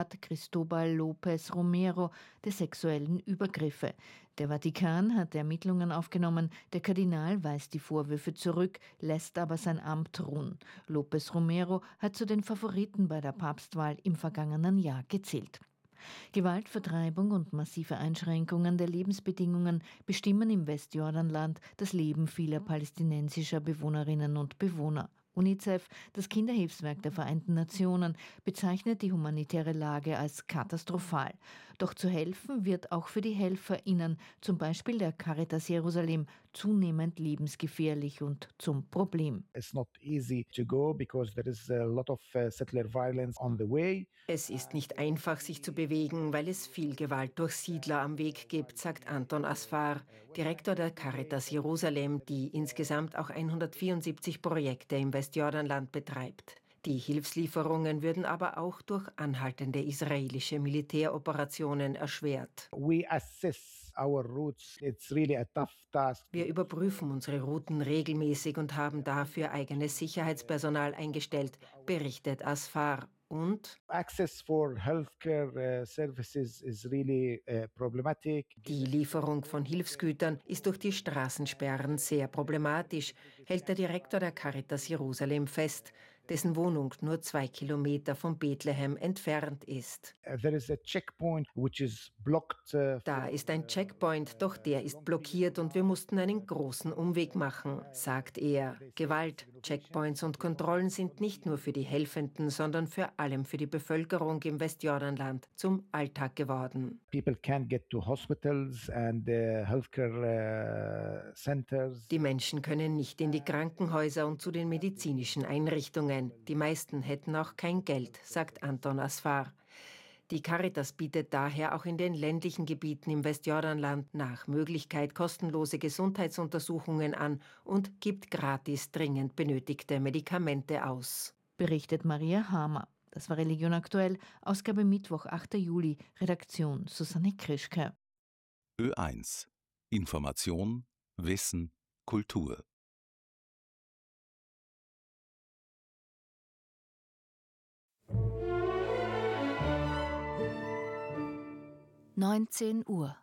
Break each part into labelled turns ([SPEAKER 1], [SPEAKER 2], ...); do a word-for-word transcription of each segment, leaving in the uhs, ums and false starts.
[SPEAKER 1] Cristóbal López Romero der sexuellen Übergriffe. Der Vatikan hat Ermittlungen aufgenommen. Der Kardinal weist die Vorwürfe zurück, lässt aber sein Amt ruhen. López Romero hat zu den Favoriten bei der Papstwahl im vergangenen Jahr gezählt. Gewalt, Vertreibung und massive Einschränkungen der Lebensbedingungen bestimmen im Westjordanland das Leben vieler palästinensischer Bewohnerinnen und Bewohner. UNICEF, das Kinderhilfswerk der Vereinten Nationen, bezeichnet die humanitäre Lage als katastrophal. Doch zu helfen wird auch für die HelferInnen, zum Beispiel der Caritas Jerusalem, zunehmend lebensgefährlich und zum Problem.
[SPEAKER 2] It's not easy to go because there is a lot of settler violence on the way.
[SPEAKER 3] Es ist nicht einfach, sich zu bewegen, weil es viel Gewalt durch Siedler am Weg gibt, sagt Anton Asfar, Direktor der Caritas Jerusalem, die insgesamt auch hundertvierundsiebzig Projekte im Westjordanland betreibt. Die Hilfslieferungen würden aber auch durch anhaltende israelische Militäroperationen erschwert.
[SPEAKER 2] We assess our routes. It's really a tough task.
[SPEAKER 3] Wir überprüfen unsere Routen regelmäßig und haben dafür eigenes Sicherheitspersonal eingestellt, berichtet Asfar. Und
[SPEAKER 2] Access for healthcare uh, services is really uh, problematic.
[SPEAKER 3] Die Lieferung von Hilfsgütern ist durch die Straßensperren sehr problematisch, hält der Direktor der Caritas Jerusalem fest, dessen Wohnung nur zwei Kilometer von Bethlehem entfernt ist.
[SPEAKER 2] Uh, there is a checkpoint which is blocked. Uh,
[SPEAKER 3] da ist ein Checkpoint, doch der ist blockiert und wir mussten einen großen Umweg machen, sagt er. Gewalt, Checkpoints und Kontrollen sind nicht nur für die Helfenden, sondern für allem für die Bevölkerung im Westjordanland zum Alltag geworden.
[SPEAKER 2] People can't get to hospitals and uh, healthcare uh, centers.
[SPEAKER 3] Die Menschen können nicht in die Krankenhäuser und zu den medizinischen Einrichtungen. Die meisten hätten auch kein Geld, sagt Anton Asfar. Die Caritas bietet daher auch in den ländlichen Gebieten im Westjordanland nach Möglichkeit kostenlose Gesundheitsuntersuchungen an und gibt gratis dringend benötigte Medikamente aus.
[SPEAKER 1] Berichtet Maria Hamer. Das war Religion aktuell, Ausgabe Mittwoch, achter Juli, Redaktion Susanne Krischke.
[SPEAKER 4] Ö eins. Information, Wissen, Kultur.
[SPEAKER 5] neunzehn Uhr.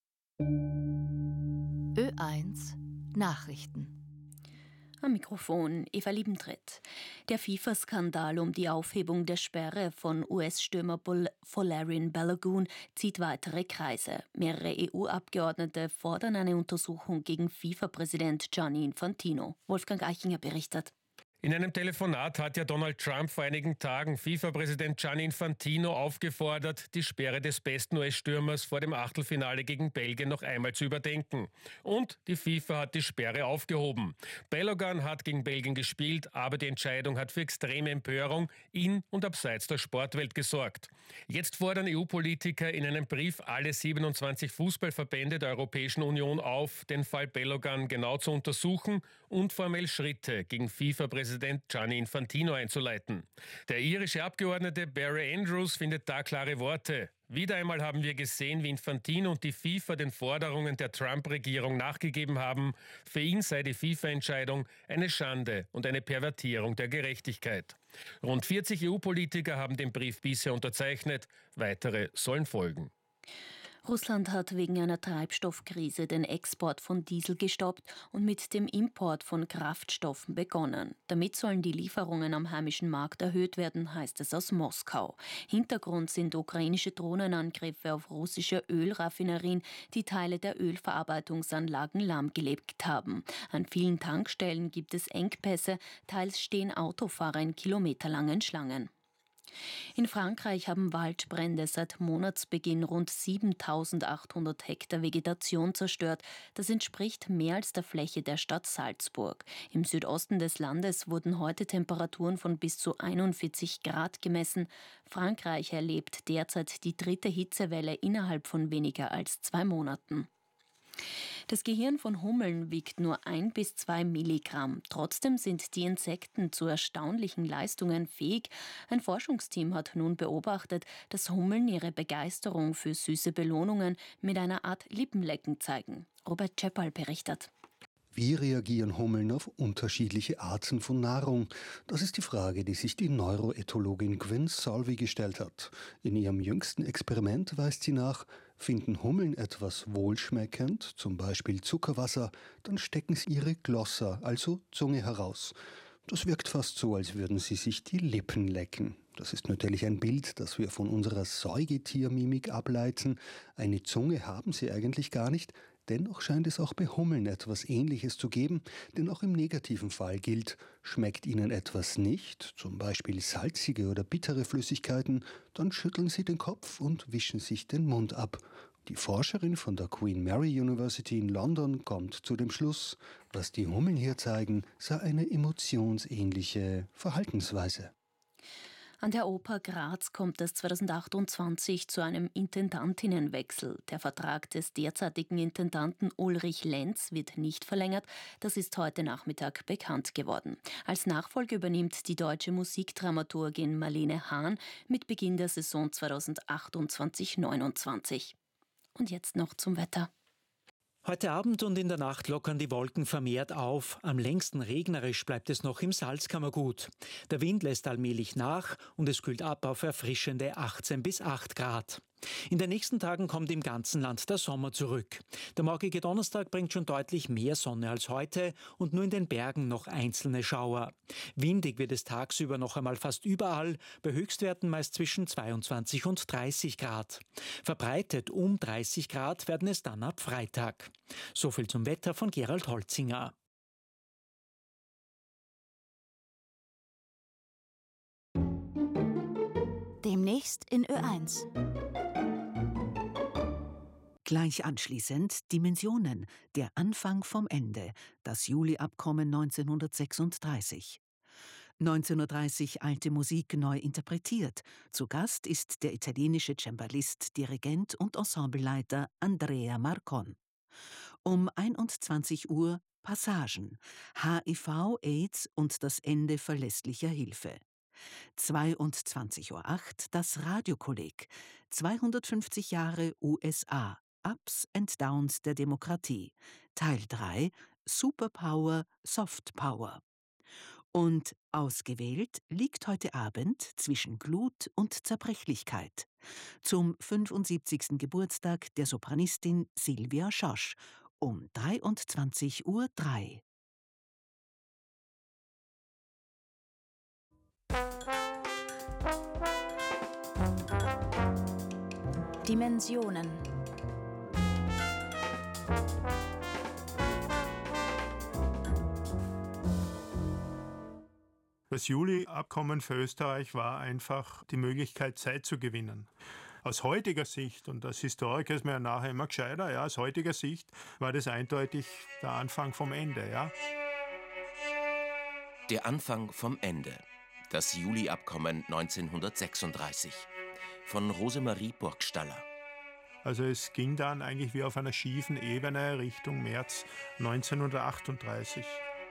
[SPEAKER 5] Ö eins Nachrichten.
[SPEAKER 6] Am Mikrofon Eva Liebentritt. Der FIFA-Skandal um die Aufhebung der Sperre von U S-Stürmer Folarin Balogun zieht weitere Kreise. Mehrere E U-Abgeordnete fordern eine Untersuchung gegen FIFA-Präsident Gianni Infantino. Wolfgang Eichinger berichtet.
[SPEAKER 7] In einem Telefonat hat ja Donald Trump vor einigen Tagen FIFA-Präsident Gianni Infantino aufgefordert, die Sperre des besten U S-Stürmers vor dem Achtelfinale gegen Belgien noch einmal zu überdenken. Und die FIFA hat die Sperre aufgehoben. Balogun hat gegen Belgien gespielt, aber die Entscheidung hat für extreme Empörung in und abseits der Sportwelt gesorgt. Jetzt fordern E U-Politiker in einem Brief alle siebenundzwanzig Fußballverbände der Europäischen Union auf, den Fall Balogun genau zu untersuchen und formell Schritte gegen FIFA-Präsident Gianni Infantino einzuleiten. Der irische Abgeordnete Barry Andrews findet da klare Worte. Wieder einmal haben wir gesehen, wie Infantino und die FIFA den Forderungen der Trump-Regierung nachgegeben haben. Für ihn sei die FIFA-Entscheidung eine Schande und eine Pervertierung der Gerechtigkeit. Rund vierzig E U-Politiker haben den Brief bisher unterzeichnet. Weitere sollen folgen.
[SPEAKER 6] Russland hat wegen einer Treibstoffkrise den Export von Diesel gestoppt und mit dem Import von Kraftstoffen begonnen. Damit sollen die Lieferungen am heimischen Markt erhöht werden, heißt es aus Moskau. Hintergrund sind ukrainische Drohnenangriffe auf russische Ölraffinerien, die Teile der Ölverarbeitungsanlagen lahmgelegt haben. An vielen Tankstellen gibt es Engpässe, teils stehen Autofahrer in kilometerlangen Schlangen. In Frankreich haben Waldbrände seit Monatsbeginn rund siebentausendachthundert Hektar Vegetation zerstört. Das entspricht mehr als der Fläche der Stadt Salzburg. Im Südosten des Landes wurden heute Temperaturen von bis zu einundvierzig Grad gemessen. Frankreich erlebt derzeit die dritte Hitzewelle innerhalb von weniger als zwei Monaten. Das Gehirn von Hummeln wiegt nur ein bis zwei Milligramm. Trotzdem sind die Insekten zu erstaunlichen Leistungen fähig. Ein Forschungsteam hat nun beobachtet, dass Hummeln ihre Begeisterung für süße Belohnungen mit einer Art Lippenlecken zeigen. Robert Czeppal berichtet.
[SPEAKER 8] Wie reagieren Hummeln auf unterschiedliche Arten von Nahrung? Das ist die Frage, die sich die Neuroethologin Gwen Salvi gestellt hat. In ihrem jüngsten Experiment weist sie nach, finden Hummeln etwas wohlschmeckend, zum Beispiel Zuckerwasser, dann stecken sie ihre Glossa, also Zunge, heraus. Das wirkt fast so, als würden sie sich die Lippen lecken. Das ist natürlich ein Bild, das wir von unserer Säugetiermimik ableiten. Eine Zunge haben sie eigentlich gar nicht. Dennoch scheint es auch bei Hummeln etwas Ähnliches zu geben, denn auch im negativen Fall gilt, schmeckt ihnen etwas nicht, zum Beispiel salzige oder bittere Flüssigkeiten, dann schütteln sie den Kopf und wischen sich den Mund ab. Die Forscherin von der Queen Mary University in London kommt zu dem Schluss, was die Hummeln hier zeigen, sei eine emotionsähnliche Verhaltensweise.
[SPEAKER 6] An der Oper Graz kommt es zweitausendachtundzwanzig zu einem Intendantinnenwechsel. Der Vertrag des derzeitigen Intendanten Ulrich Lenz wird nicht verlängert. Das ist heute Nachmittag bekannt geworden. Als Nachfolge übernimmt die deutsche Musikdramaturgin Marlene Hahn mit Beginn der Saison zweitausendachtundzwanzig neunundzwanzig. Und jetzt noch zum Wetter.
[SPEAKER 9] Heute Abend und in der Nacht lockern die Wolken vermehrt auf. Am längsten regnerisch bleibt es noch im Salzkammergut. Der Wind lässt allmählich nach und es kühlt ab auf erfrischende achtzehn bis acht Grad. In den nächsten Tagen kommt im ganzen Land der Sommer zurück. Der morgige Donnerstag bringt schon deutlich mehr Sonne als heute und nur in den Bergen noch einzelne Schauer. Windig wird es tagsüber noch einmal fast überall, bei Höchstwerten meist zwischen zweiundzwanzig und dreißig Grad. Verbreitet um dreißig Grad werden es dann ab Freitag. So viel zum Wetter von Gerald Holzinger.
[SPEAKER 5] Demnächst in Ö eins.
[SPEAKER 10] Gleich anschließend Dimensionen, der Anfang vom Ende, das Juli-Abkommen neunzehnhundertsechsunddreißig. neunzehnhundertdreißig alte Musik neu interpretiert. Zu Gast ist der italienische Cembalist, Dirigent und Ensembleleiter Andrea Marcon. Um einundzwanzig Uhr Passagen, H I V, AIDS und das Ende verlässlicher Hilfe. zweiundzwanzig Uhr acht das Radiokolleg, zweihundertfünfzig Jahre U S A, Ups and Downs der Demokratie, Teil drei, Superpower, Softpower. Und ausgewählt liegt heute Abend zwischen Glut und Zerbrechlichkeit zum fünfundsiebzigsten Geburtstag der Sopranistin Silvia Schosch um dreiundzwanzig Uhr drei.
[SPEAKER 5] Dimensionen.
[SPEAKER 11] Das Juli-Abkommen für Österreich war einfach die Möglichkeit, Zeit zu gewinnen. Aus heutiger Sicht, und als Historiker ist man ja nachher immer gescheiter, ja, aus heutiger Sicht war das eindeutig der Anfang vom Ende. Ja.
[SPEAKER 12] Der Anfang vom Ende. Das Juli-Abkommen neunzehnhundertsechsunddreißig. Von Rosemarie Burgstaller.
[SPEAKER 11] Also es ging dann eigentlich wie auf einer schiefen Ebene Richtung März neunzehnhundertachtunddreißig.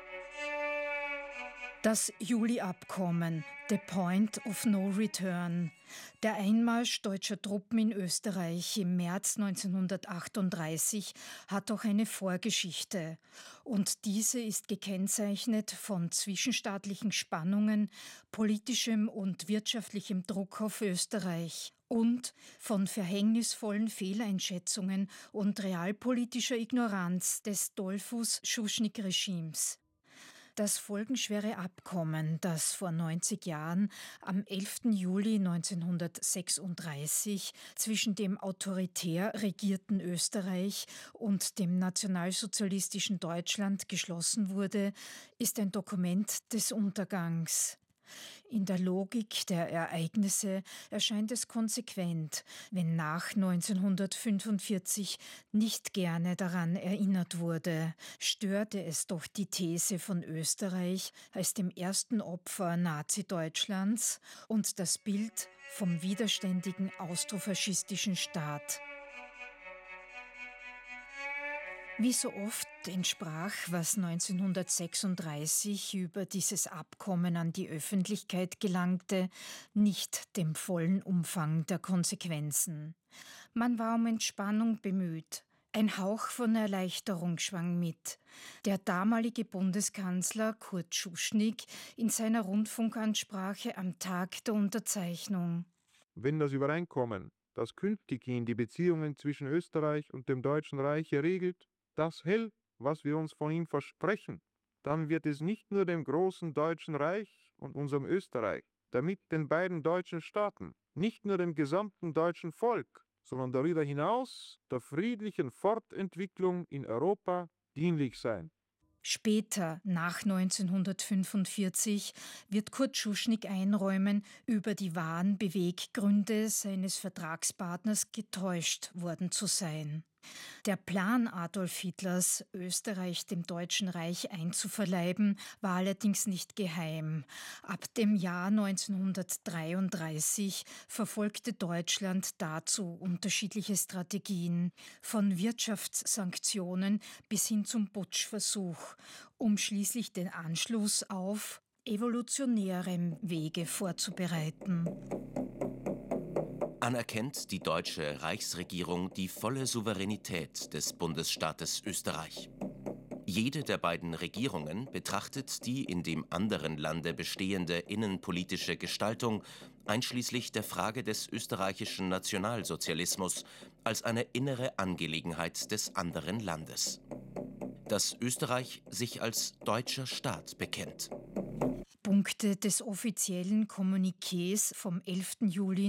[SPEAKER 13] Das Juli-Abkommen, The Point of No Return. Der Einmarsch deutscher Truppen in Österreich im März neunzehnhundertachtunddreißig hat auch eine Vorgeschichte. Und diese ist gekennzeichnet von zwischenstaatlichen Spannungen, politischem und wirtschaftlichem Druck auf Österreich und von verhängnisvollen Fehleinschätzungen und realpolitischer Ignoranz des Dollfuß-Schuschnigg-Regimes. Das folgenschwere Abkommen, das vor neunzig Jahren am elften Juli neunzehnhundertsechsunddreißig zwischen dem autoritär regierten Österreich und dem nationalsozialistischen Deutschland geschlossen wurde, ist ein Dokument des Untergangs. In der Logik der Ereignisse erscheint es konsequent, wenn nach neunzehnhundertfünfundvierzig nicht gerne daran erinnert wurde, störte es doch die These von Österreich als dem ersten Opfer Nazi-Deutschlands und das Bild vom widerständigen austrofaschistischen Staat. Wie so oft entsprach, was neunzehnhundertsechsunddreißig über dieses Abkommen an die Öffentlichkeit gelangte, nicht dem vollen Umfang der Konsequenzen. Man war um Entspannung bemüht. Ein Hauch von Erleichterung schwang mit. Der damalige Bundeskanzler Kurt Schuschnigg in seiner Rundfunkansprache am Tag der Unterzeichnung.
[SPEAKER 14] Wenn das Übereinkommen, das künftighin die Beziehungen zwischen Österreich und dem Deutschen Reich regelt, das hält, was wir uns von ihm versprechen, dann wird es nicht nur dem großen Deutschen Reich und unserem Österreich, damit den beiden deutschen Staaten, nicht nur dem gesamten deutschen Volk, sondern darüber hinaus der friedlichen Fortentwicklung in Europa dienlich sein.
[SPEAKER 13] Später, nach neunzehnhundertfünfundvierzig, wird Kurt Schuschnigg einräumen, über die wahren Beweggründe seines Vertragspartners getäuscht worden zu sein. Der Plan Adolf Hitlers, Österreich dem Deutschen Reich einzuverleiben, war allerdings nicht geheim. Ab dem Jahr neunzehnhundertdreiunddreißig verfolgte Deutschland dazu unterschiedliche Strategien, von Wirtschaftssanktionen bis hin zum Putschversuch, um schließlich den Anschluss auf evolutionärem Wege vorzubereiten.
[SPEAKER 12] Anerkennt die deutsche Reichsregierung die volle Souveränität des Bundesstaates Österreich. Jede der beiden Regierungen betrachtet die in dem anderen Lande bestehende innenpolitische Gestaltung, einschließlich der Frage des österreichischen Nationalsozialismus, als eine innere Angelegenheit des anderen Landes. Dass Österreich sich als deutscher Staat bekennt.
[SPEAKER 13] Punkte des offiziellen Kommuniqués vom elften Juli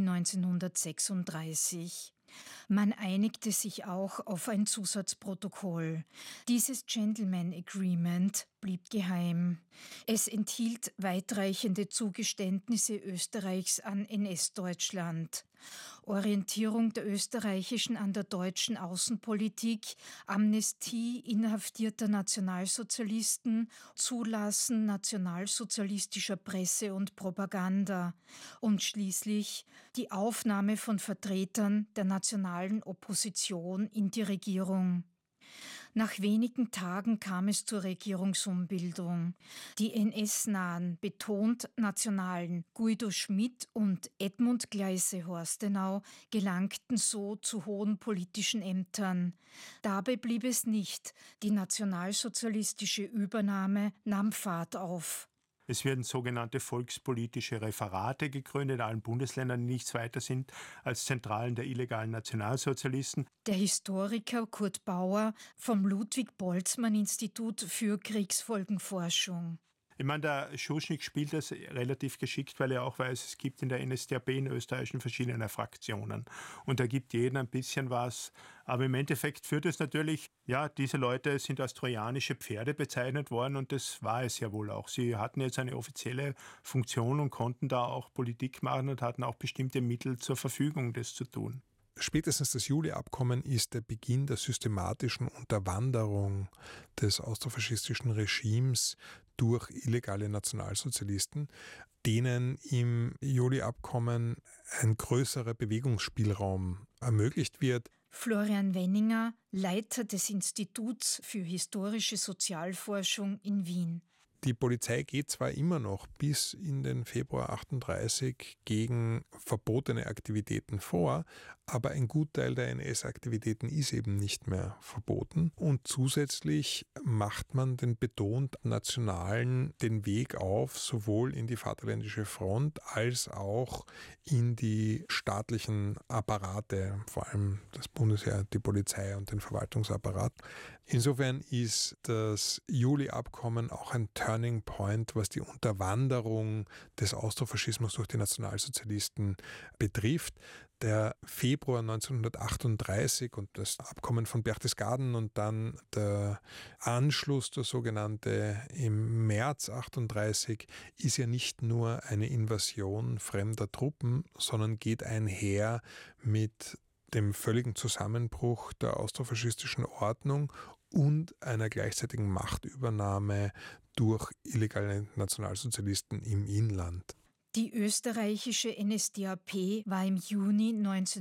[SPEAKER 13] neunzehnhundertsechsunddreißig. Man einigte sich auch auf ein Zusatzprotokoll. Dieses Gentleman Agreement blieb geheim. Es enthielt weitreichende Zugeständnisse Österreichs an N S-Deutschland, Orientierung der Österreichischen an der deutschen Außenpolitik, Amnestie inhaftierter Nationalsozialisten, Zulassen nationalsozialistischer Presse und Propaganda und schließlich die Aufnahme von Vertretern der nationalen Opposition in die Regierung. Nach wenigen Tagen kam es zur Regierungsumbildung. Die N S-nahen, betont nationalen Guido Schmidt und Edmund Gleise-Horstenau gelangten so zu hohen politischen Ämtern. Dabei blieb es nicht. Die nationalsozialistische Übernahme nahm Fahrt auf.
[SPEAKER 11] Es werden sogenannte volkspolitische Referate gegründet in allen Bundesländern, die nichts weiter sind als Zentralen der illegalen Nationalsozialisten.
[SPEAKER 13] Der Historiker Kurt Bauer vom Ludwig-Boltzmann-Institut für Kriegsfolgenforschung.
[SPEAKER 11] Ich meine, der Schuschnigg spielt das relativ geschickt, weil er auch weiß, es gibt in der N S D A P in Österreich verschiedene Fraktionen. Und da gibt jeden ein bisschen was. Aber im Endeffekt führt es natürlich, ja, diese Leute sind als trojanische Pferde bezeichnet worden und das war es ja wohl auch. Sie hatten jetzt eine offizielle Funktion und konnten da auch Politik machen und hatten auch bestimmte Mittel zur Verfügung, das zu tun.
[SPEAKER 15] Spätestens das Juli-Abkommen ist der Beginn der systematischen Unterwanderung des austrofaschistischen Regimes durch illegale Nationalsozialisten, denen im Juli-Abkommen ein größerer Bewegungsspielraum ermöglicht wird.
[SPEAKER 13] Florian Wenninger, Leiter des Instituts für historische Sozialforschung in Wien.
[SPEAKER 15] Die Polizei geht zwar immer noch bis in den Februar achtunddreißig gegen verbotene Aktivitäten vor, aber ein Gutteil der N S-Aktivitäten ist eben nicht mehr verboten. Und zusätzlich macht man den betont Nationalen den Weg auf, sowohl in die Vaterländische Front als auch in die staatlichen Apparate, vor allem das Bundesheer, die Polizei und den Verwaltungsapparat. Insofern ist das Juli-Abkommen auch ein Turning Point, was die Unterwanderung des Austrofaschismus durch die Nationalsozialisten betrifft. Der Februar neunzehnhundertachtunddreißig und das Abkommen von Berchtesgaden und dann der Anschluss, der sogenannte im März achtunddreißig, ist ja nicht nur eine Invasion fremder Truppen, sondern geht einher mit dem völligen Zusammenbruch der austrofaschistischen Ordnung und einer gleichzeitigen Machtübernahme durch illegale Nationalsozialisten im Inland.
[SPEAKER 13] Die österreichische N S D A P war im Juni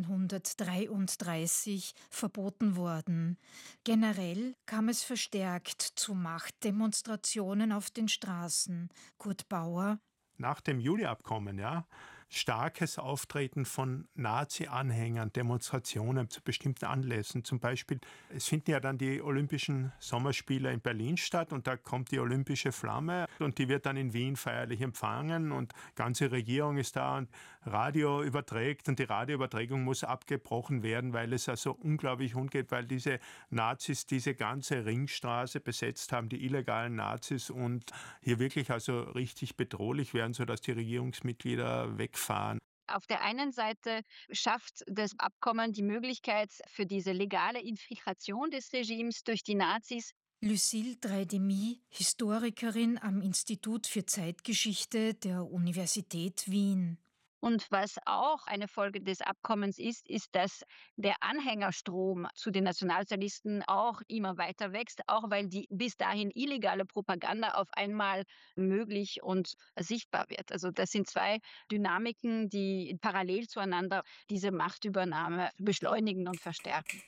[SPEAKER 13] neunzehnhundertdreiunddreißig verboten worden. Generell kam es verstärkt zu Machtdemonstrationen auf den Straßen. Kurt Bauer.
[SPEAKER 11] Nach dem Juli-Abkommen, ja, starkes Auftreten von Nazi-Anhängern, Demonstrationen zu bestimmten Anlässen. Zum Beispiel, es finden ja dann die Olympischen Sommerspiele in Berlin statt und da kommt die olympische Flamme und die wird dann in Wien feierlich empfangen und die ganze Regierung ist da und Radio überträgt und die Radioübertragung muss abgebrochen werden, weil es also unglaublich umgeht, weil diese Nazis diese ganze Ringstraße besetzt haben, die illegalen Nazis und hier wirklich also richtig bedrohlich werden, sodass die Regierungsmitglieder wegfahren.
[SPEAKER 16] Auf der einen Seite schafft das Abkommen die Möglichkeit für diese legale Infiltration des Regimes durch die Nazis.
[SPEAKER 13] Lucille Dreidemi, Historikerin am Institut für Zeitgeschichte der Universität Wien.
[SPEAKER 16] Und was auch eine Folge des Abkommens ist, ist, dass der Anhängerstrom zu den Nationalsozialisten auch immer weiter wächst, auch weil die bis dahin illegale Propaganda auf einmal möglich und sichtbar wird. Also das sind zwei Dynamiken, die parallel zueinander diese Machtübernahme beschleunigen und verstärken.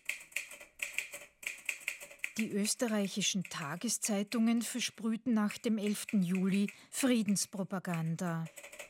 [SPEAKER 13] Die österreichischen Tageszeitungen versprühten nach dem elften Juli Friedenspropaganda.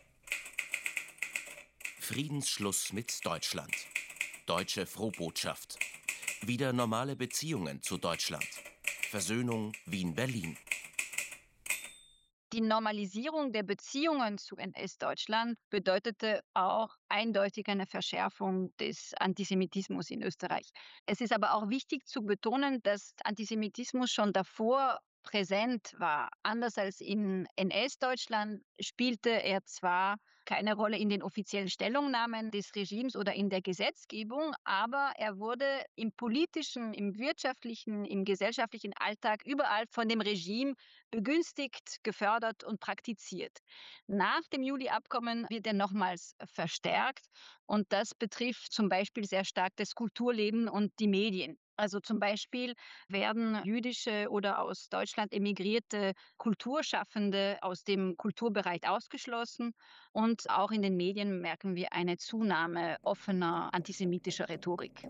[SPEAKER 12] Friedensschluss mit Deutschland. Deutsche Frohbotschaft. Wieder normale Beziehungen zu Deutschland. Versöhnung Wien-Berlin.
[SPEAKER 16] Die Normalisierung der Beziehungen zu N S-Deutschland bedeutete auch eindeutig eine Verschärfung des Antisemitismus in Österreich. Es ist aber auch wichtig zu betonen, dass Antisemitismus schon davor präsent war. Anders als in N S-Deutschland spielte er zwar keine Rolle in den offiziellen Stellungnahmen des Regimes oder in der Gesetzgebung, aber er wurde im politischen, im wirtschaftlichen, im gesellschaftlichen Alltag überall von dem Regime begünstigt, gefördert und praktiziert. Nach dem Juli-Abkommen wird er nochmals verstärkt und das betrifft zum Beispiel sehr stark das Kulturleben und die Medien. Also zum Beispiel werden jüdische oder aus Deutschland emigrierte Kulturschaffende aus dem Kulturbereich ausgeschlossen und auch in den Medien merken wir eine Zunahme offener antisemitischer Rhetorik.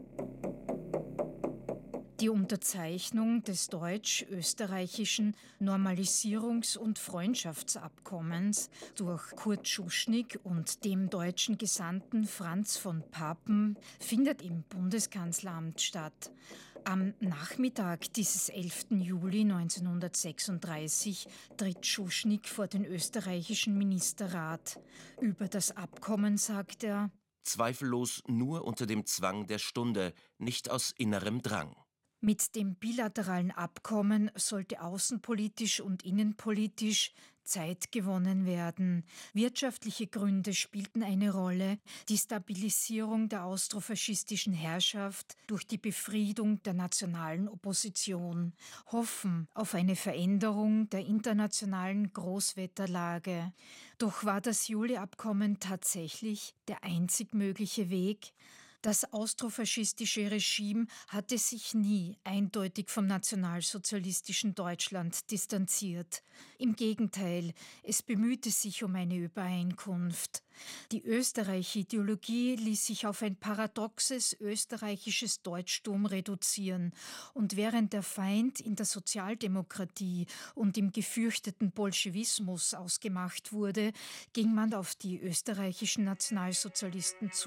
[SPEAKER 13] Die Unterzeichnung des deutsch-österreichischen Normalisierungs- und Freundschaftsabkommens durch Kurt Schuschnigg und dem deutschen Gesandten Franz von Papen findet im Bundeskanzleramt statt. Am Nachmittag dieses elften Juli neunzehnhundertsechsunddreißig tritt Schuschnigg vor den österreichischen Ministerrat. Über das Abkommen sagt er:
[SPEAKER 12] Zweifellos nur unter dem Zwang der Stunde, nicht aus innerem Drang.
[SPEAKER 13] Mit dem bilateralen Abkommen sollte außenpolitisch und innenpolitisch Zeit gewonnen werden. Wirtschaftliche Gründe spielten eine Rolle. Die Stabilisierung der austrofaschistischen Herrschaft durch die Befriedung der nationalen Opposition. Hoffen auf eine Veränderung der internationalen Großwetterlage. Doch war das Juli-Abkommen tatsächlich der einzig mögliche Weg? Das austrofaschistische Regime hatte sich nie eindeutig vom nationalsozialistischen Deutschland distanziert. Im Gegenteil, es bemühte sich um eine Übereinkunft. Die Österreich-Ideologie ließ sich auf ein paradoxes österreichisches Deutschtum reduzieren. Und während der Feind in der Sozialdemokratie und im gefürchteten Bolschewismus ausgemacht wurde, ging man auf die österreichischen Nationalsozialisten zu.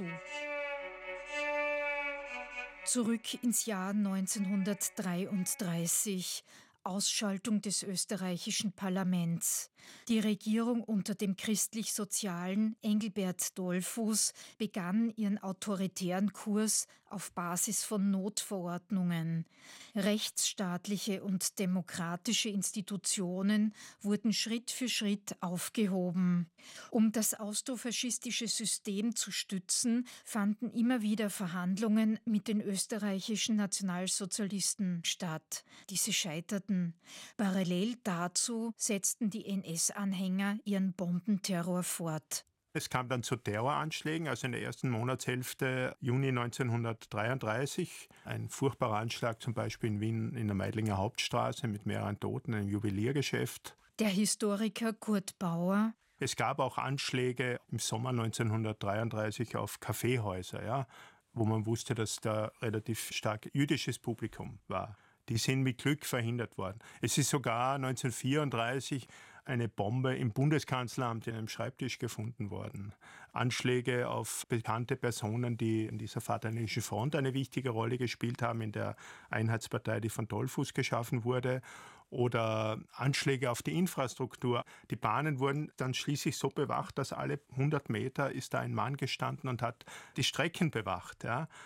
[SPEAKER 13] Zurück ins Jahr neunzehnhundertdreiunddreißig. Ausschaltung des österreichischen Parlaments. Die Regierung unter dem christlich-sozialen Engelbert Dollfuß begann ihren autoritären Kurs auf Basis von Notverordnungen. Rechtsstaatliche und demokratische Institutionen wurden Schritt für Schritt aufgehoben. Um das austrofaschistische System zu stützen, fanden immer wieder Verhandlungen mit den österreichischen Nationalsozialisten statt. Diese scheiterten. Parallel dazu setzten die N S-Anhänger ihren Bombenterror fort.
[SPEAKER 11] Es kam dann zu Terroranschlägen, also in der ersten Monatshälfte Juni neunzehnhundertdreiunddreißig. Ein furchtbarer Anschlag zum Beispiel in Wien in der Meidlinger Hauptstraße mit mehreren Toten, einem Juweliergeschäft.
[SPEAKER 13] Der Historiker Kurt Bauer.
[SPEAKER 11] Es gab auch Anschläge im Sommer neunzehnhundertdreiunddreißig auf Kaffeehäuser, ja, wo man wusste, dass da relativ stark jüdisches Publikum war. Die sind mit Glück verhindert worden. Es ist sogar neunzehnhundertvierunddreißig eine Bombe im Bundeskanzleramt in einem Schreibtisch gefunden worden. Anschläge auf bekannte Personen, die in dieser Vaterländischen Front eine wichtige Rolle gespielt haben, in der Einheitspartei, die von Dollfuß geschaffen wurde. Oder Anschläge auf die Infrastruktur. Die Bahnen wurden dann schließlich so bewacht, dass alle hundert Meter ist da ein Mann gestanden und hat die Strecken bewacht. Ja.